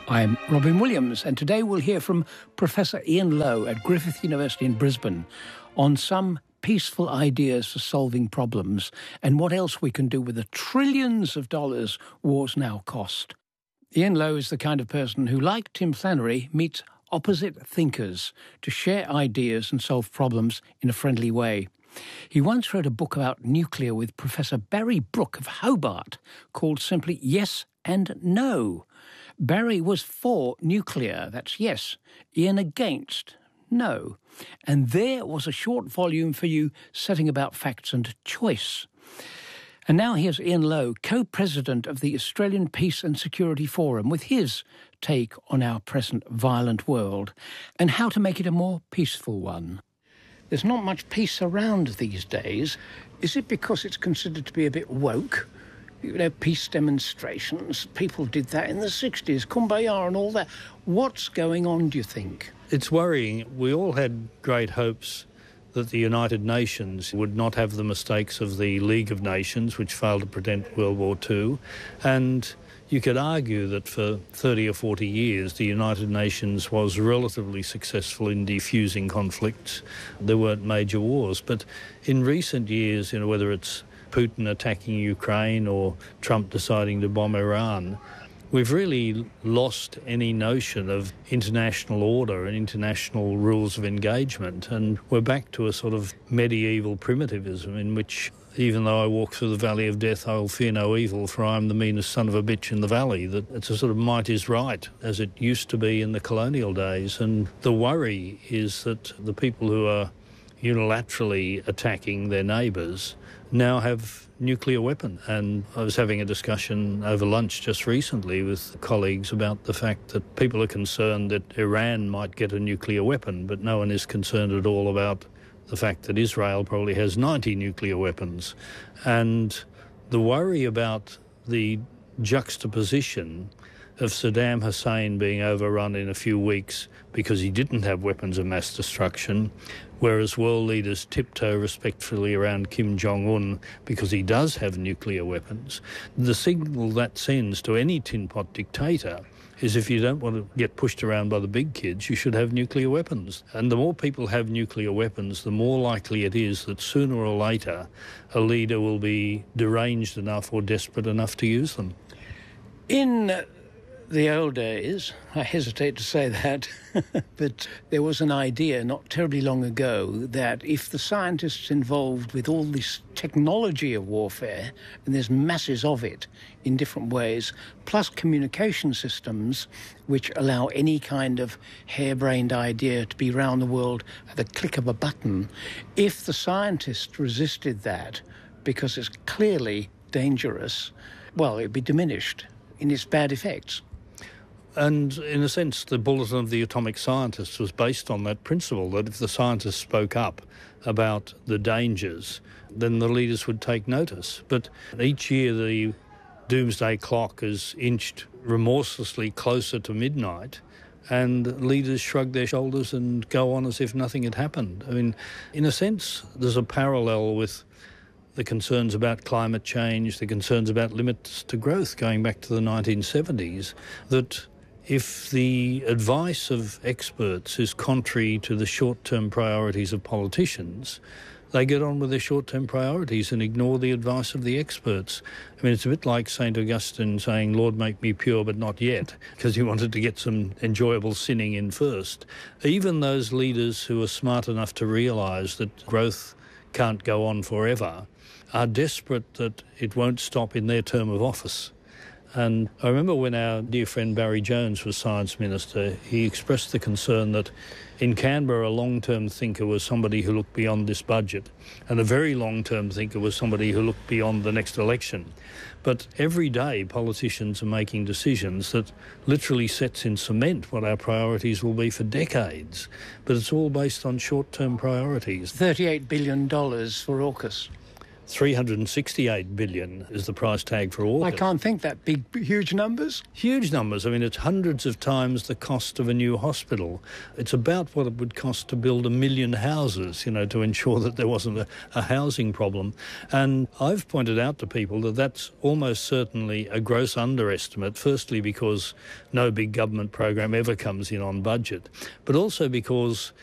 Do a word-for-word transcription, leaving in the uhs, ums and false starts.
I'm Robin Williams, and today we'll hear from Professor Ian Lowe at Griffith University in Brisbane on some peaceful ideas for solving problems and what else we can do with the trillions of dollars wars now cost. Ian Lowe is the kind of person who, like Tim Flannery, meets opposite thinkers to share ideas and solve problems in a friendly way. He once wrote a book about nuclear with Professor Barry Brook of Hobart called simply Yes and No. Barry was for nuclear, that's yes. Ian against, no. And there was a short volume for you setting about facts and choice. And now here's Ian Lowe, co-president of the Australian Peace and Security Forum, with his take on our present violent world and how to make it a more peaceful one. There's not much peace around these days. Is it because it's considered to be a bit woke? You know, peace demonstrations, people did that in the sixties, Kumbaya and all that. What's going on, do you think? It's worrying. We all had great hopes that the United Nations would not have the mistakes of the League of Nations, which failed to prevent World War Two. And you could argue that for thirty or forty years, the United Nations was relatively successful in defusing conflicts. There weren't major wars. But in recent years, you know, whether it's Putin attacking Ukraine or Trump deciding to bomb Iran, we've really lost any notion of international order and international rules of engagement. And we're back to a sort of medieval primitivism in which, even though I walk through the valley of death, I will fear no evil, for I am the meanest son of a bitch in the valley. That it's a sort of might is right, as it used to be in the colonial days. And the worry is that the people who are unilaterally attacking their neighbours now have nuclear weapons. And I was having a discussion over lunch just recently with colleagues about the fact that people are concerned that Iran might get a nuclear weapon, but no one is concerned at all about the fact that Israel probably has ninety nuclear weapons. And the worry about the juxtaposition of Saddam Hussein being overrun in a few weeks because he didn't have weapons of mass destruction, whereas world leaders tiptoe respectfully around Kim Jong-un because he does have nuclear weapons. The signal that sends to any tin pot dictator is if you don't want to get pushed around by the big kids, you should have nuclear weapons. And the more people have nuclear weapons, the more likely it is that sooner or later a leader will be deranged enough or desperate enough to use them. In the old days, I hesitate to say that, but there was an idea not terribly long ago that if the scientists involved with all this technology of warfare, and there's masses of it in different ways, plus communication systems which allow any kind of harebrained idea to be round the world at the click of a button, if the scientists resisted that because it's clearly dangerous, well, it'd be diminished in its bad effects. And in a sense, the Bulletin of the Atomic Scientists was based on that principle, that if the scientists spoke up about the dangers, then the leaders would take notice. But each year the doomsday clock is inched remorselessly closer to midnight, and leaders shrug their shoulders and go on as if nothing had happened. I mean, in a sense, there's a parallel with the concerns about climate change, the concerns about limits to growth going back to the nineteen seventies, that if the advice of experts is contrary to the short-term priorities of politicians, they get on with their short-term priorities and ignore the advice of the experts. I mean, it's a bit like Saint Augustine saying, Lord, make me pure, but not yet, because he wanted to get some enjoyable sinning in first. Even those leaders who are smart enough to realise that growth can't go on forever are desperate that it won't stop in their term of office. And I remember when our dear friend Barry Jones was Science Minister, he expressed the concern that in Canberra a long-term thinker was somebody who looked beyond this budget, and a very long-term thinker was somebody who looked beyond the next election. But every day politicians are making decisions that literally sets in cement what our priorities will be for decades. But it's all based on short-term priorities. thirty-eight billion dollars for AUKUS. three hundred sixty-eight billion dollars is the price tag for AUKUS. I can't think that big, huge numbers. Huge numbers. I mean, it's hundreds of times the cost of a new hospital. It's about what it would cost to build a million houses, you know, to ensure that there wasn't a, a housing problem. And I've pointed out to people that that's almost certainly a gross underestimate, firstly because no big government program ever comes in on budget, but also because